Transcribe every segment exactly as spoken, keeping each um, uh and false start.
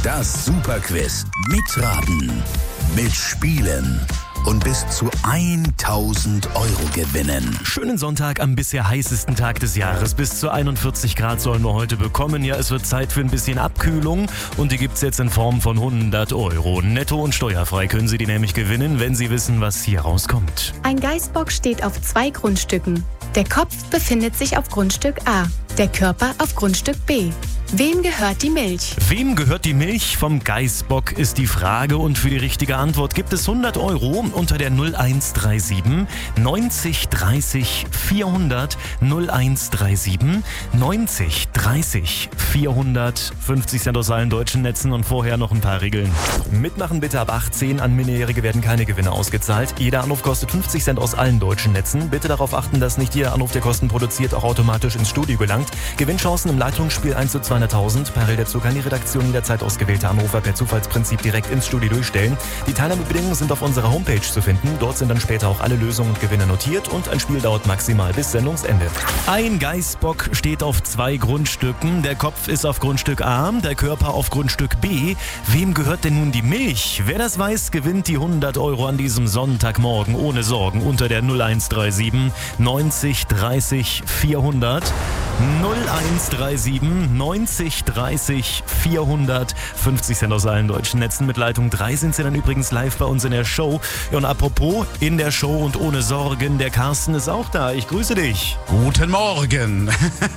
Das Superquiz. Mitraten, mitspielen und bis zu tausend Euro gewinnen. Schönen Sonntag am bisher heißesten Tag des Jahres. Bis zu einundvierzig Grad sollen wir heute bekommen. Ja, es wird Zeit für ein bisschen Abkühlung und die gibt's jetzt in Form von hundert Euro. Netto und steuerfrei können Sie die nämlich gewinnen, wenn Sie wissen, was hier rauskommt. Ein Geißbock steht auf zwei Grundstücken. Der Kopf befindet sich auf Grundstück A, der Körper auf Grundstück B. Wem gehört die Milch? Wem gehört die Milch vom Geißbock ist die Frage und für die richtige Antwort gibt es hundert Euro unter der null eins drei sieben neunzig dreißig vierhundert null eins drei sieben neunzig dreißig vierhundert. fünfzig Cent aus allen deutschen Netzen und vorher noch ein paar Regeln. Mitmachen bitte ab achtzehn, an Minderjährige werden keine Gewinne ausgezahlt. Jeder Anruf kostet fünfzig Cent aus allen deutschen Netzen. Bitte darauf achten, dass nicht jeder Anruf, der Kosten produziert, auch automatisch ins Studio gelangt. Gewinnchancen im Leitungsspiel eins zu zweihunderttausend. Parallel dazu kann die Redaktion jederzeit ausgewählte Anrufer per Zufallsprinzip direkt ins Studio durchstellen. Die Teilnahmebedingungen sind auf unserer Homepage zu finden. Dort sind dann später auch alle Lösungen und Gewinne notiert und ein Spiel dauert maximal bis Sendungsende. Ein Geißbock steht auf zwei Grundstücken. Der Kopf ist auf Grundstück A, der Körper auf Grundstück B. Wem gehört denn nun die Milch? Wer das weiß, gewinnt die hundert Euro an diesem Sonntagmorgen ohne Sorgen unter der null eins drei sieben neunzig dreißig vierhundert. null eins drei sieben neunzig dreißig vierhundert. fünfzig Cent aus allen deutschen Netzen. Mit Leitung drei sind Sie dann übrigens live bei uns in der Show. Ja, und apropos in der Show und ohne Sorgen, der Carsten ist auch da. Ich grüße dich. Guten Morgen.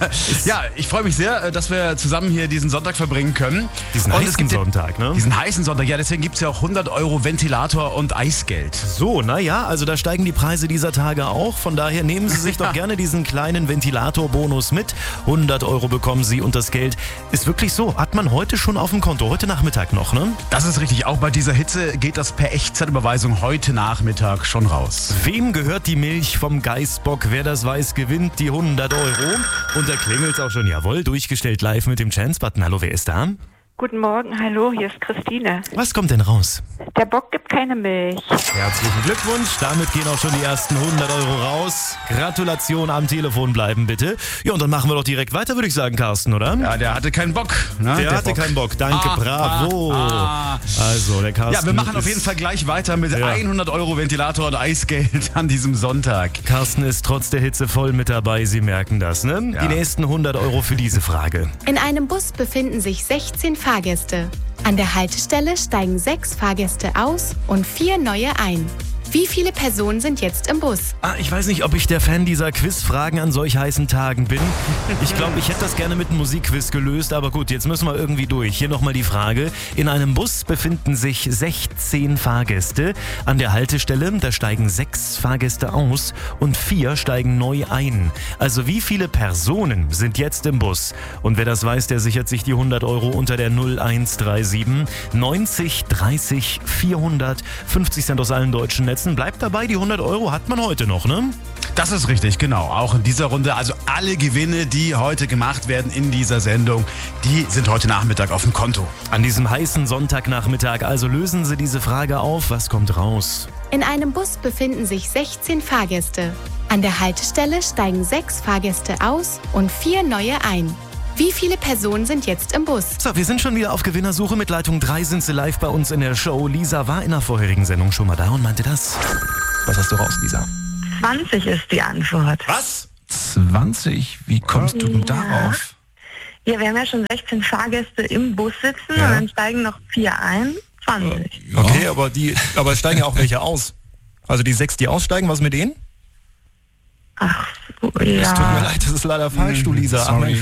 Ja, ich freue mich sehr, dass wir zusammen hier diesen Sonntag verbringen können. Diesen und heißen Sonntag, ne? Diesen heißen Sonntag, ja, deswegen gibt es ja auch hundert Euro Ventilator und Eisgeld. So, naja, also da steigen die Preise dieser Tage auch. Von daher nehmen Sie sich doch gerne diesen kleinen Ventilatorbonus mit. hundert Euro bekommen Sie und das Geld ist wirklich so, hat man heute schon auf dem Konto, heute Nachmittag noch, ne? Das ist richtig, auch bei dieser Hitze geht das per Echtzeitüberweisung heute Nachmittag schon raus. Wem gehört die Milch vom Geißbock? Wer das weiß, gewinnt die hundert Euro. Und da klingelt's auch schon, jawohl, durchgestellt live mit dem Chance-Button. Hallo, wer ist da? Guten Morgen, hallo, hier ist Christine. Was kommt denn raus? Der Bock gibt keine Milch. Herzlichen Glückwunsch, damit gehen auch schon die ersten hundert Euro raus. Gratulation, am Telefon bleiben bitte. Ja, und dann machen wir doch direkt weiter, würde ich sagen, Carsten, oder? Ja, der hatte keinen Bock. Ne? Der, der hatte Bock. keinen Bock, danke, ah, bravo. Ah, ah. Also, der Carsten. Ja, wir machen auf jeden Fall gleich weiter mit ja. hundert Euro Ventilator und Eisgeld an diesem Sonntag. Carsten ist trotz der Hitze voll mit dabei, Sie merken das, ne? Ja. Die nächsten hundert Euro für diese Frage. In einem Bus befinden sich sechzehn Fahrgäste. An der Haltestelle steigen sechs Fahrgäste aus und vier neue ein. Wie viele Personen sind jetzt im Bus? Ah, ich weiß nicht, ob ich der Fan dieser Quizfragen an solch heißen Tagen bin. Ich glaube, ich hätte das gerne mit einem Musikquiz gelöst, aber gut, jetzt müssen wir irgendwie durch. Hier nochmal die Frage. In einem Bus befinden sich sechzehn Fahrgäste. An der Haltestelle, da steigen sechs Fahrgäste aus und vier steigen neu ein. Also wie viele Personen sind jetzt im Bus? Und wer das weiß, der sichert sich die hundert Euro unter der null eins drei sieben neunzig dreißig vierhundert. fünfzig Cent aus allen deutschen Netzen. Bleibt dabei, die hundert Euro hat man heute noch, ne? Das ist richtig, genau. Auch in dieser Runde, also alle Gewinne, die heute gemacht werden in dieser Sendung, die sind heute Nachmittag auf dem Konto. An diesem heißen Sonntagnachmittag, also lösen Sie diese Frage auf. Was kommt raus? In einem Bus befinden sich sechzehn Fahrgäste. An der Haltestelle steigen sechs Fahrgäste aus und vier neue ein. Wie viele Personen sind jetzt im Bus? So, wir sind schon wieder auf Gewinnersuche. Mit Leitung drei sind Sie live bei uns in der Show. Lisa war in der vorherigen Sendung schon mal da und meinte das. Was hast du raus, Lisa? zwanzig ist die Antwort. Was? zwanzig? Wie kommst du denn Ja. darauf? Ja, wir haben ja schon sechzehn Fahrgäste im Bus sitzen Ja. und dann steigen noch vier ein. zwanzig. Okay, aber die, aber es steigen ja auch welche aus. Also die sechs, die aussteigen, was mit denen? Ach so, Es tut mir ja. leid, das ist leider falsch, du Lisa. Sorry.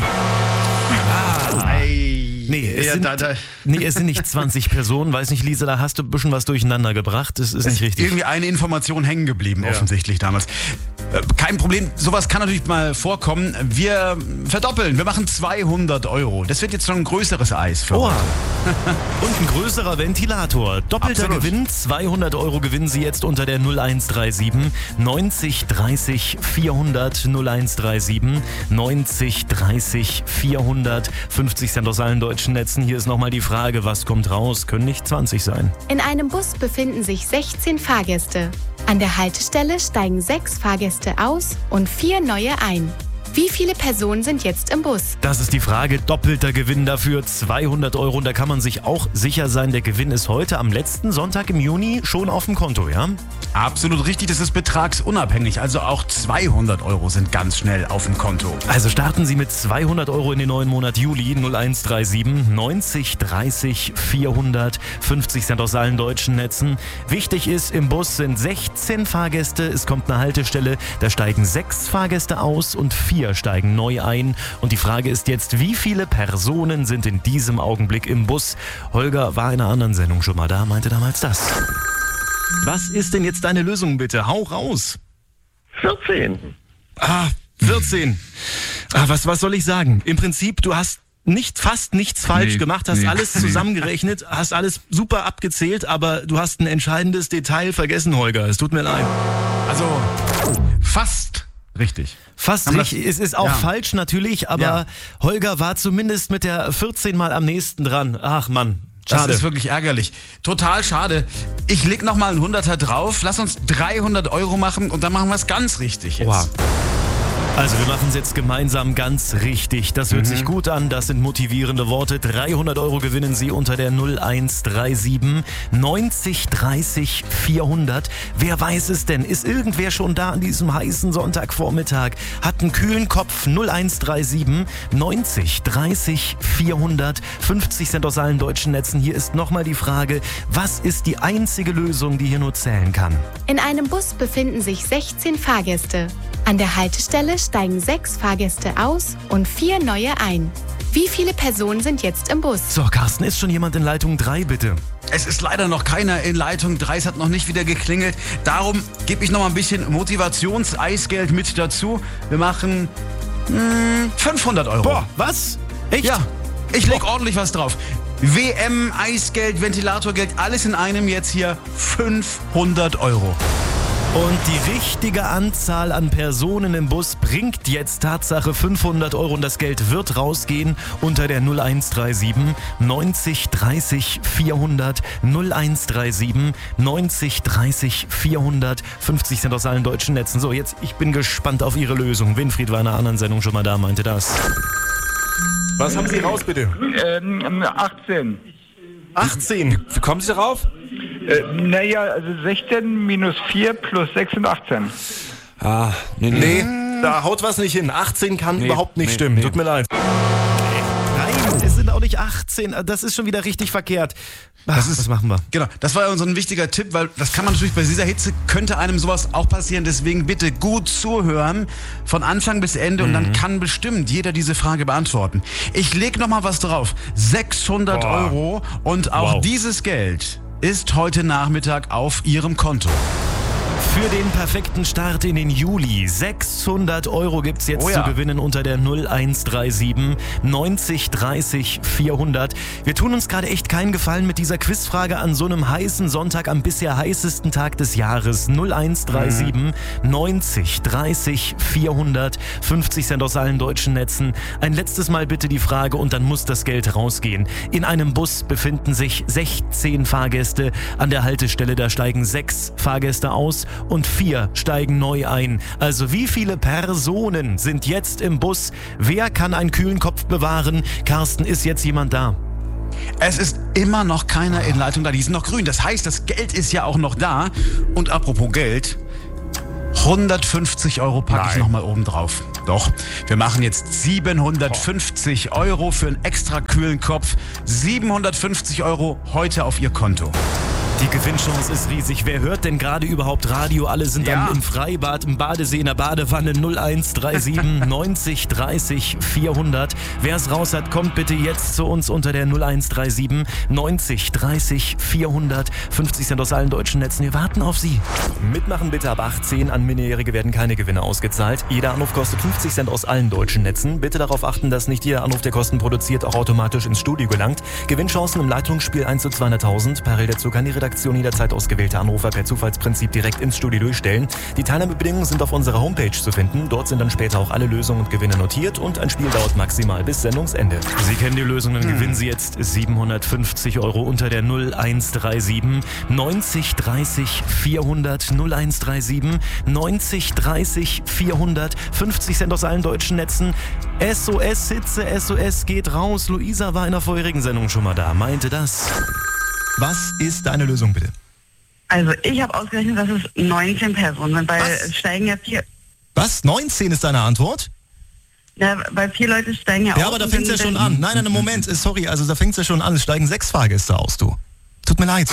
Ah. Nee, es, Ja, sind, da, da. nee, es sind nicht zwanzig Personen. Weiß nicht, Lisa, da hast du ein bisschen was durcheinander gebracht. Das ist nicht richtig. Irgendwie eine Information hängen geblieben, Ja. offensichtlich damals. Äh, Kein Problem, sowas kann natürlich mal vorkommen. Wir verdoppeln, wir machen zweihundert Euro. Das wird jetzt schon ein größeres Eis für Oha. uns. Und ein größerer Ventilator. Doppelter Absolut. Gewinn. zweihundert Euro gewinnen Sie jetzt unter der null eins drei sieben neunzig dreißig vierhundert. null eins drei sieben neunzig dreißig vierhundert. fünfzig Cent aus allen deutschen Netzen. Hier ist nochmal die Frage, was kommt raus? Können nicht zwanzig sein. In einem Bus befinden sich sechzehn Fahrgäste. An der Haltestelle steigen sechs Fahrgäste aus und vier neue ein. Wie viele Personen sind jetzt im Bus? Das ist die Frage. Doppelter Gewinn dafür, zweihundert Euro. Und da kann man sich auch sicher sein, der Gewinn ist heute am letzten Sonntag im Juni schon auf dem Konto, ja? Absolut richtig, das ist betragsunabhängig. Also auch zweihundert Euro sind ganz schnell auf dem Konto. Also starten Sie mit zweihundert Euro in den neuen Monat Juli. null eins drei sieben neunzig dreißig vierhundert, fünfzig Cent aus allen deutschen Netzen. Wichtig ist, im Bus sind sechzehn Fahrgäste. Es kommt eine Haltestelle, da steigen sechs Fahrgäste aus und vier steigen neu ein. Und die Frage ist jetzt, wie viele Personen sind in diesem Augenblick im Bus? Holger war in einer anderen Sendung schon mal da, meinte damals das. Was ist denn jetzt deine Lösung, bitte? Hau raus. vierzehn. Ah, vierzehn. Ah, was, was soll ich sagen? Im Prinzip, du hast nicht fast nichts falsch Nee, gemacht, hast nee, alles zusammengerechnet, hast alles super abgezählt, aber du hast ein entscheidendes Detail vergessen, Holger. Es tut mir leid. Also fast richtig. Fast Aber richtig. das- Es ist auch ja. falsch natürlich, aber Ja. Holger war zumindest mit der vierzehn mal am nächsten dran. Ach Mann, schade. Das ist wirklich ärgerlich. Total schade. Ich leg noch mal einen Hunderter drauf. Lass uns dreihundert Euro machen und dann machen wir es ganz richtig jetzt. Wow. Also wir machen es jetzt gemeinsam ganz richtig. Das hört sich gut an, das sind motivierende Worte. dreihundert Euro gewinnen Sie unter der null eins drei sieben neunzig dreißig vierhundert. Wer weiß es denn? Ist irgendwer schon da an diesem heißen Sonntagvormittag? Hat einen kühlen Kopf. null eins drei sieben neunzig dreißig vierhundert. fünfzig Cent aus allen deutschen Netzen. Hier ist nochmal die Frage, was ist die einzige Lösung, die hier nur zählen kann? In einem Bus befinden sich sechzehn Fahrgäste. An der Haltestelle steigen sechs Fahrgäste aus und vier neue ein. Wie viele Personen sind jetzt im Bus? So, Carsten, ist schon jemand in Leitung drei, bitte? Es ist leider noch keiner in Leitung drei, es hat noch nicht wieder geklingelt. Darum gebe ich noch mal ein bisschen Motivations-Eisgeld mit dazu. Wir machen mh, fünfhundert Euro. Boah, was? Echt? Ja, ich leg ordentlich was drauf. W M, Eisgeld, Ventilatorgeld, alles in einem jetzt hier fünfhundert Euro. Und die richtige Anzahl an Personen im Bus bringt jetzt Tatsache fünfhundert Euro und das Geld wird rausgehen unter der null eins drei sieben neunzig dreißig vierhundert, null eins drei sieben neunzig dreißig vierhundert, fünfzig Cent aus allen deutschen Netzen. So, jetzt, ich bin gespannt auf Ihre Lösung. Winfried war in einer anderen Sendung schon mal da, meinte das. Was haben Sie raus, bitte? Ähm, achtzehn. achtzehn. Wie kommen Sie darauf? Äh, naja, also sechzehn minus vier plus sechs sind achtzehn. Ah, nee, nee. Nee, da haut was nicht hin. achtzehn kann Nee, überhaupt nicht nee, stimmen. nee. Tut mir leid. Nein, es sind auch nicht achtzehn. Das ist schon wieder richtig verkehrt. Ach, Das ist- was machen wir? Genau, das war ja so ein wichtiger Tipp, weil das kann man natürlich bei dieser Hitze, könnte einem sowas auch passieren. Deswegen bitte gut zuhören, von Anfang bis Ende und dann kann bestimmt jeder diese Frage beantworten. Ich leg noch mal was drauf. sechshundert Boah. Euro und auch Wow. dieses Geld ist heute Nachmittag auf Ihrem Konto. Für den perfekten Start in den Juli. sechshundert Euro gibt's jetzt Oh ja. zu gewinnen unter der null eins drei sieben neunzig dreißig vierhundert. Wir tun uns gerade echt keinen Gefallen mit dieser Quizfrage an so einem heißen Sonntag, am bisher heißesten Tag des Jahres. null eins drei sieben neunzig dreißig vierhundert, fünfzig Cent aus allen deutschen Netzen. Ein letztes Mal bitte die Frage und dann muss das Geld rausgehen. In einem Bus befinden sich sechzehn Fahrgäste. An der Haltestelle, da steigen sechs Fahrgäste aus und vier steigen neu ein. Also wie viele Personen sind jetzt im Bus? Wer kann einen kühlen Kopf bewahren? Carsten, ist jetzt jemand da? Es ist immer noch keiner in Leitung da, die sind noch grün. Das heißt, das Geld ist ja auch noch da. Und apropos Geld, hundertfünfzig Euro packe ich Nein. noch mal oben drauf. Doch, wir machen jetzt siebenhundertfünfzig Euro für einen extra kühlen Kopf. siebenhundertfünfzig Euro heute auf Ihr Konto. Die Gewinnchance ist riesig. Wer hört denn gerade überhaupt Radio? Alle sind Ja. dann im Freibad, im Badesee, in der Badewanne. null eins drei sieben neunzig dreißig vierhundert. Wer es raus hat, kommt bitte jetzt zu uns unter der null eins drei sieben neunzig dreißig vierhundert. fünfzig Cent aus allen deutschen Netzen. Wir warten auf Sie. Mitmachen bitte ab achtzehn. An Minderjährige werden keine Gewinne ausgezahlt. Jeder Anruf kostet fünfzig Cent aus allen deutschen Netzen. Bitte darauf achten, dass nicht jeder Anruf, der Kosten produziert, auch automatisch ins Studio gelangt. Gewinnchancen im Leitungsspiel eins zu zweihunderttausend. Parallel dazu kann die Redaktion Redaktion jederzeit ausgewählte Anrufer per Zufallsprinzip direkt ins Studio durchstellen. Die Teilnahmebedingungen sind auf unserer Homepage zu finden. Dort sind dann später auch alle Lösungen und Gewinne notiert und ein Spiel dauert maximal bis Sendungsende. Sie kennen die Lösung, dann hm. gewinnen Sie jetzt siebenhundertfünfzig Euro unter der null eins drei sieben neunzig dreißig vierhundert null eins drei sieben neunzig dreißig vierhundert fünfzig Cent aus allen deutschen Netzen. S O S-Hitze, S O S geht raus. Luisa war in der vorherigen Sendung schon mal da, meinte das. Was ist deine Lösung, bitte? Also ich habe ausgerechnet, dass es neunzehn Personen sind, weil Was? es steigen ja vier... Was? neunzehn ist deine Antwort? Ja, weil vier Leute steigen ja, Ja, aus. aber da und fängt es ja dann- schon an. Nein, nein, Moment, sorry, also da fängt es ja schon an. Es steigen sechs Fahrgäste aus, du. Tut mir leid.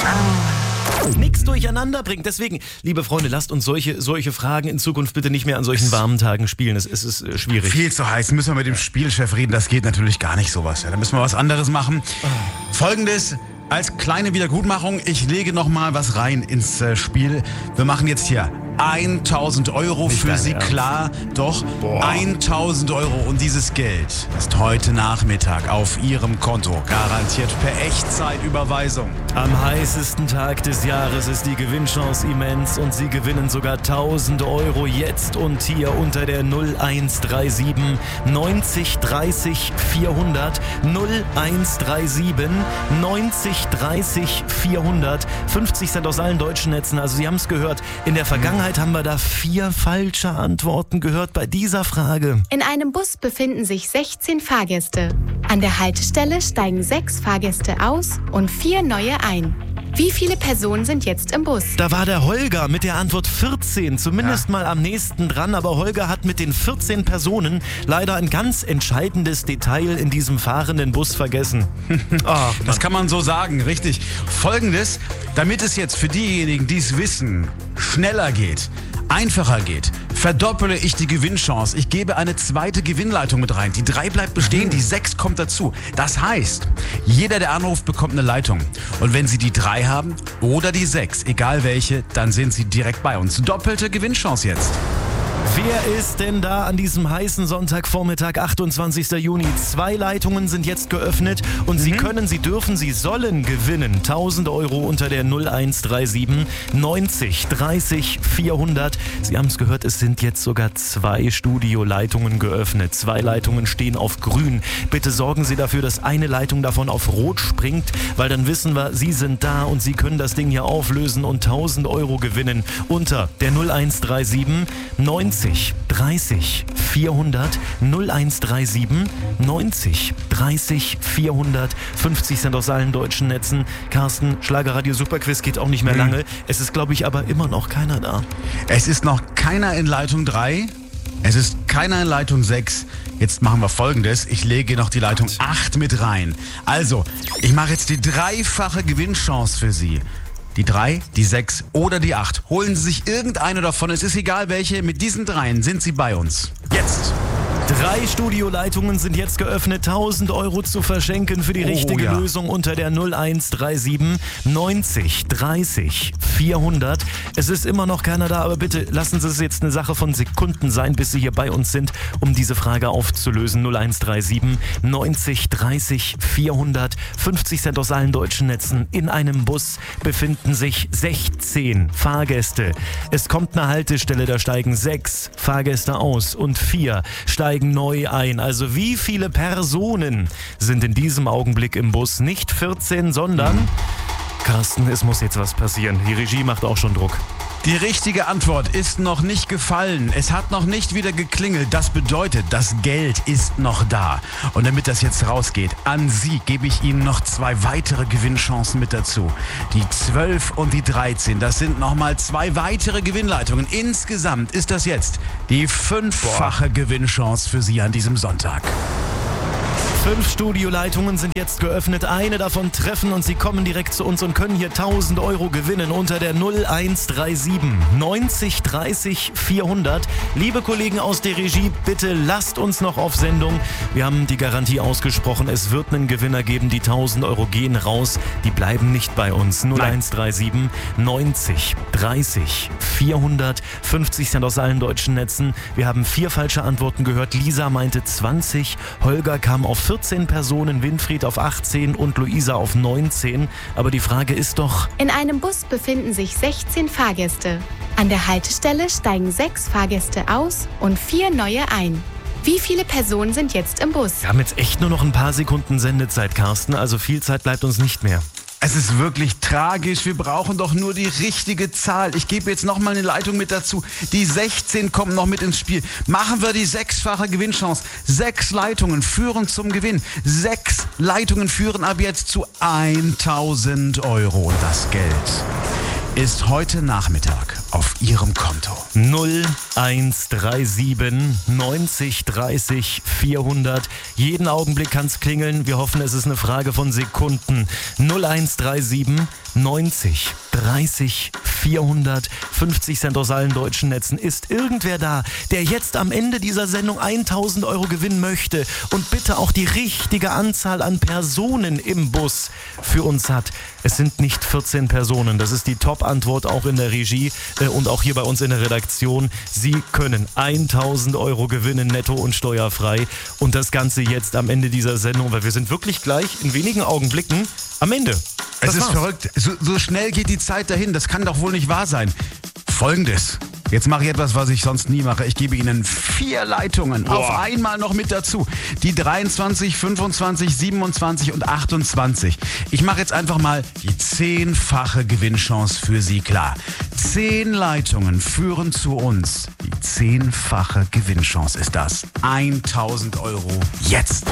Nichts durcheinander bringt. Deswegen, liebe Freunde, lasst uns solche, solche Fragen in Zukunft bitte nicht mehr an solchen warmen Tagen spielen. Es, es ist äh, schwierig. Viel zu heiß. Müssen wir mit dem Spielchef reden. Das geht natürlich gar nicht sowas. Ja, da müssen wir was anderes machen. Folgendes. Als kleine Wiedergutmachung, ich lege noch mal was rein ins äh, Spiel. Wir machen jetzt hier tausend Euro Nicht für dein Sie, Ernst. klar. Doch, Boah. tausend Euro. Und dieses Geld ist heute Nachmittag auf Ihrem Konto. Garantiert per Echtzeitüberweisung. Am heißesten Tag des Jahres ist die Gewinnchance immens und Sie gewinnen sogar tausend Euro jetzt und hier unter der null eins drei sieben neunzig dreißig vierhundert null eins drei sieben neunzig dreißig vierhundert fünfzig Cent aus allen deutschen Netzen. Also Sie haben es gehört, in der Vergangenheit haben wir da vier falsche Antworten gehört bei dieser Frage. In einem Bus befinden sich sechzehn Fahrgäste. An der Haltestelle steigen sechs Fahrgäste aus und vier neue ein. Wie viele Personen sind jetzt im Bus? Da war der Holger mit der Antwort vierzehn, zumindest Ja. mal am nächsten dran. Aber Holger hat mit den vierzehn Personen leider ein ganz entscheidendes Detail in diesem fahrenden Bus vergessen. Ach, Das kann man so sagen, richtig. Folgendes, damit es jetzt für diejenigen, die es wissen, schneller geht, einfacher geht, verdoppele ich die Gewinnchance. Ich gebe eine zweite Gewinnleitung mit rein. Die drei bleibt bestehen, die sechs kommt dazu. Das heißt, jeder, der anruft, bekommt eine Leitung. Und wenn Sie die drei haben oder die sechs, egal welche, dann sind Sie direkt bei uns. Doppelte Gewinnchance jetzt. Wer ist denn da an diesem heißen Sonntagvormittag, achtundzwanzigster Juni? Zwei Leitungen sind jetzt geöffnet und Sie können, Sie dürfen, Sie sollen gewinnen. tausend Euro unter der null eins drei sieben neunzig dreißig vierhundert. Sie haben es gehört, es sind jetzt sogar zwei Studioleitungen geöffnet. Zwei Leitungen stehen auf grün. Bitte sorgen Sie dafür, dass eine Leitung davon auf rot springt, weil dann wissen wir, Sie sind da und Sie können das Ding hier auflösen und tausend Euro gewinnen unter der null eins drei sieben neunzig dreißig vierhundert null eins drei sieben neunzig dreißig vierhundert fünfzig Cent aus allen deutschen Netzen. Carsten, Schlagerradio Superquiz geht auch nicht mehr lange. Es ist, glaube ich, aber immer noch keiner da. Es ist noch keiner in Leitung drei. Es ist keiner in Leitung sechs. Jetzt machen wir Folgendes. Ich lege noch die Leitung acht mit rein. Also, ich mache jetzt die dreifache Gewinnchance für Sie. Die drei, die sechs oder die acht. Holen Sie sich irgendeine davon. Es ist egal welche. Mit diesen dreien sind Sie bei uns. Jetzt. Drei Studioleitungen sind jetzt geöffnet, tausend Euro zu verschenken für die Oh, richtige ja. Lösung unter der null eins drei sieben neunzig dreißig vierhundert. Es ist immer noch keiner da, aber bitte lassen Sie es jetzt eine Sache von Sekunden sein, bis Sie hier bei uns sind, um diese Frage aufzulösen. null eins drei sieben neunzig dreißig vierhundert fünfzig Cent aus allen deutschen Netzen. In einem Bus befinden sich sechzehn Fahrgäste. Es kommt eine Haltestelle, da steigen sechs Fahrgäste aus und vier steigen neu ein. Also wie viele Personen sind in diesem Augenblick im Bus? Nicht vierzehn, sondern... Carsten, es muss jetzt was passieren. Die Regie macht auch schon Druck. Die richtige Antwort ist noch nicht gefallen. Es hat noch nicht wieder geklingelt. Das bedeutet, das Geld ist noch da. Und damit das jetzt rausgeht, an Sie gebe ich Ihnen noch zwei weitere Gewinnchancen mit dazu. Die zwölf und die dreizehn. Das sind nochmal zwei weitere Gewinnleitungen. Insgesamt ist das jetzt die fünffache Gewinnchance für Sie an diesem Sonntag. Fünf Studioleitungen sind jetzt geöffnet, eine davon treffen und Sie kommen direkt zu uns und können hier tausend Euro gewinnen unter der null eins drei sieben neunzig dreißig vierhundert. Liebe Kollegen aus der Regie, bitte lasst uns noch auf Sendung. Wir haben die Garantie ausgesprochen, es wird einen Gewinner geben, die tausend Euro gehen raus, die bleiben nicht bei uns. null eins drei sieben neunzig dreißig vierhundert, fünfzig Cent aus allen deutschen Netzen. Wir haben vier falsche Antworten gehört. Lisa meinte zwanzig, Holger kam auf vierzig vierzehn Personen, Winfried auf achtzehn und Luisa auf neunzehn. Aber die Frage ist doch... In einem Bus befinden sich sechzehn Fahrgäste. An der Haltestelle steigen sechs Fahrgäste aus und vier neue ein. Wie viele Personen sind jetzt im Bus? Wir haben jetzt echt nur noch ein paar Sekunden Sendezeit, Carsten. Also viel Zeit bleibt uns nicht mehr. Es ist wirklich tragisch. Wir brauchen doch nur die richtige Zahl. Ich gebe jetzt noch mal eine Leitung mit dazu. Die sechzehn kommen noch mit ins Spiel. Machen wir die sechsfache Gewinnchance. Sechs Leitungen führen zum Gewinn. Sechs Leitungen führen ab jetzt zu tausend Euro. Und das Geld ist heute Nachmittag auf Ihrem Konto. null eins drei sieben neunzig dreißig vierhundert. Jeden Augenblick kann es klingeln. Wir hoffen, es ist eine Frage von Sekunden. null eins drei sieben neunzig dreißig vierhundert. fünfzig Cent aus allen deutschen Netzen. Ist irgendwer da, der jetzt am Ende dieser Sendung tausend Euro gewinnen möchte und bitte auch die richtige Anzahl an Personen im Bus für uns hat? Es sind nicht vierzehn Personen. Das ist die Top-Antwort auch in der Regie äh, und auch hier bei uns in der Redaktion. Sie können tausend Euro gewinnen, netto und steuerfrei. Und das Ganze jetzt am Ende dieser Sendung, weil wir sind wirklich gleich in wenigen Augenblicken am Ende. Das Es ist war's. verrückt. So, so schnell geht die Zeit dahin. Das kann doch wohl nicht wahr sein. Folgendes. Jetzt mache ich etwas, was ich sonst nie mache. Ich gebe Ihnen vier Leitungen auf einmal noch mit dazu. Die dreiundzwanzig, fünfundzwanzig, siebenundzwanzig und achtundzwanzig. Ich mache jetzt einfach mal die zehnfache Gewinnchance für Sie klar. Zehn Leitungen führen zu uns. Die zehnfache Gewinnchance ist das. tausend Euro jetzt.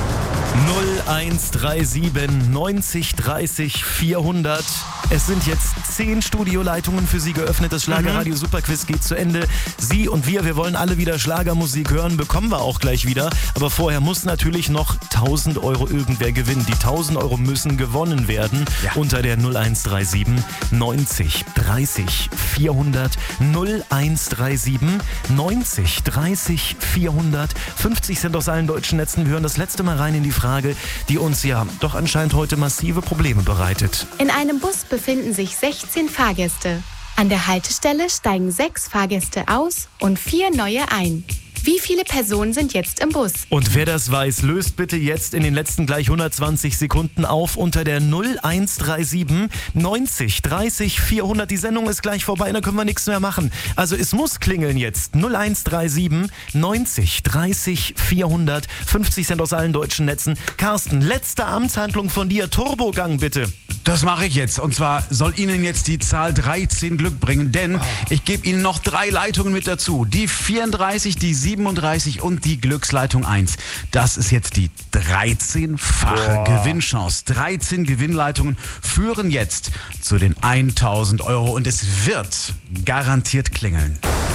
null eins drei sieben neunzig dreißig vierhundert. Es sind jetzt zehn Studioleitungen für Sie geöffnet. Das Schlagerradio Superquiz geht zu Ende. Sie und wir, wir wollen alle wieder Schlagermusik hören. Bekommen wir auch gleich wieder. Aber vorher muss natürlich noch tausend Euro irgendwer gewinnen. Die tausend Euro müssen gewonnen werden. Ja. Unter der null eins drei sieben neunzig dreißig vierhundert. null eins drei sieben neunzig dreißig vierhundert. fünfzig Cent aus allen deutschen Netzen. Wir hören das letzte Mal rein in die Frage, die uns ja doch anscheinend heute massive Probleme bereitet. In einem Bus befinden sich sechzehn Fahrgäste. An der Haltestelle steigen sechs Fahrgäste aus und vier neue ein. Wie viele Personen sind jetzt im Bus? Und wer das weiß, löst bitte jetzt in den letzten gleich hundertzwanzig Sekunden auf unter der null eins drei sieben neunzig dreißig vierhundert. Die Sendung ist gleich vorbei, da können wir nichts mehr machen. Also es muss klingeln jetzt. null eins drei sieben neunzig dreißig vierhundert. fünfzig Cent aus allen deutschen Netzen. Carsten, letzte Amtshandlung von dir. Turbogang bitte. Das mache ich jetzt. Und zwar soll Ihnen jetzt die Zahl dreizehn Glück bringen, denn ich gebe Ihnen noch drei Leitungen mit dazu. Die vierunddreißig, die siebenunddreißig und die Glücksleitung eins. Das ist jetzt die dreizehnfache Gewinnchance. dreizehn Gewinnleitungen führen jetzt zu den tausend Euro und es wird garantiert klingeln.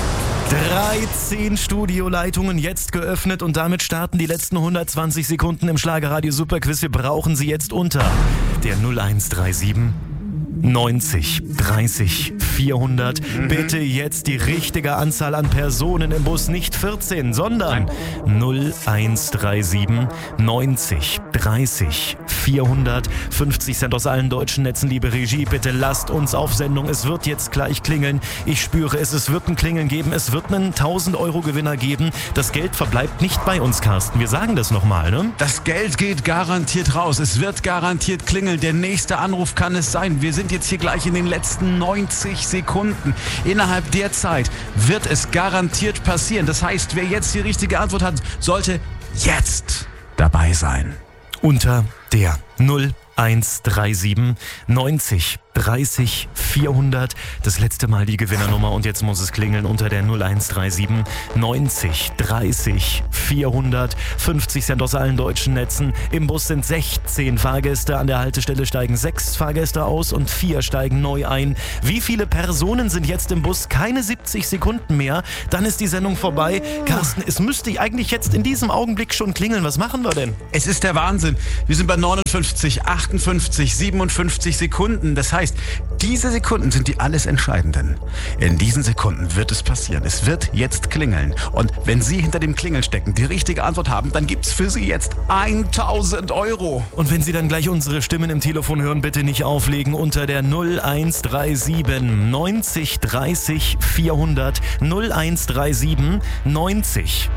dreizehn Studioleitungen jetzt geöffnet und damit starten die letzten hundertzwanzig Sekunden im Schlagerradio Superquiz. Wir brauchen sie jetzt unter der null eins drei sieben neunzig dreißig vierhundert. Mhm. Bitte jetzt die richtige Anzahl an Personen im Bus, nicht vierzehn, sondern null eins drei sieben neunzig dreißig vierhundert. fünfzig Cent aus allen deutschen Netzen, liebe Regie, bitte lasst uns auf Sendung. Es wird jetzt gleich klingeln. Ich spüre es, es wird ein Klingeln geben. Es wird einen tausend Euro Gewinner geben. Das Geld verbleibt nicht bei uns, Carsten. Wir sagen das nochmal, ne? Das Geld geht garantiert raus. Es wird garantiert klingeln. Der nächste Anruf kann es sein. Wir sind jetzt hier gleich in den letzten neunzig Sekunden. Innerhalb der Zeit wird es garantiert passieren. Das heißt, wer jetzt die richtige Antwort hat, sollte jetzt dabei sein. Unter der null eins drei sieben neunzig dreißig vierhundert. Das letzte Mal die Gewinnernummer und jetzt muss es klingeln unter der null eins drei sieben neunzig dreißig vierhundert. fünfzig Cent aus allen deutschen Netzen. Im Bus sind sechzehn Fahrgäste. An der Haltestelle steigen sechs Fahrgäste aus und vier steigen neu ein. Wie viele Personen sind jetzt im Bus? Keine siebzig Sekunden mehr. Dann ist die Sendung vorbei. Carsten, es müsste eigentlich jetzt in diesem Augenblick schon klingeln. Was machen wir denn? Es ist der Wahnsinn. Wir sind bei neunundfünfzig, achtundfünfzig, siebenundfünfzig Sekunden. Das heißt, diese Sekunden sind die alles Entscheidenden. In diesen Sekunden wird es passieren. Es wird jetzt klingeln. Und wenn Sie hinter dem Klingeln stecken, die richtige Antwort haben, dann gibt's für Sie jetzt tausend Euro. Und wenn Sie dann gleich unsere Stimmen im Telefon hören, bitte nicht auflegen unter der null eins drei sieben neunzig dreißig vierhundert. null eins drei sieben neunzig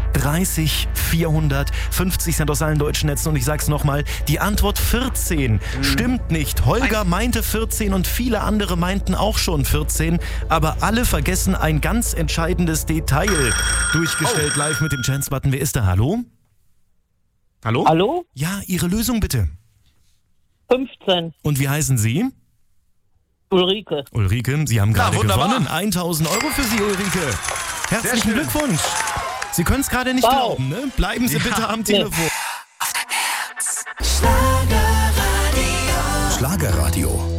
dreißig vierhundert, fünfzig Cent aus allen deutschen Netzen. Und ich sag's nochmal, die Antwort vierzehn mhm. stimmt nicht. Holger meinte vierzehn und viele andere meinten auch schon vierzehn. Aber alle vergessen ein ganz entscheidendes Detail. Durchgestellt oh. live mit dem Chance-Button. Wer ist da? Hallo? Hallo? Hallo? Ja, Ihre Lösung bitte. fünfzehn. Und wie heißen Sie? Ulrike. Ulrike, Sie haben gerade ja, gewonnen. tausend Euro für Sie, Ulrike. Herzlichen Glückwunsch. Sie können es gerade nicht wow. glauben, ne? Bleiben Sie ja. bitte am Telefon. Schlagerradio. Schlagerradio.